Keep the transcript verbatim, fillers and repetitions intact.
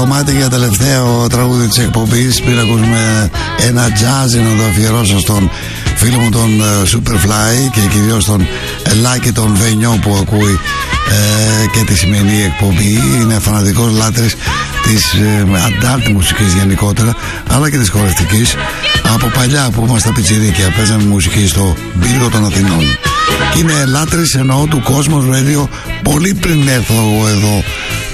κομμάτι για τελευταίο τραγούδι της εκπομπής. Πριν ακούσουμε ένα jazz να το αφιερώσω στον φίλο μου τον Superfly και κυρίως τον Λάκη τον Βενιό που ακούει ε, και τη σημερινή εκπομπή. Είναι φανατικός λάτρης της ε, αντάρτη μουσικής γενικότερα, αλλά και της χορευτικής. Από παλιά που ήμασταν πιτσιρίκια παίζαμε μουσική στο Πύργο των Αθηνών. Και είναι λάτρης, εννοώ, του Cosmos Radio πολύ πριν έρθω εγώ εδώ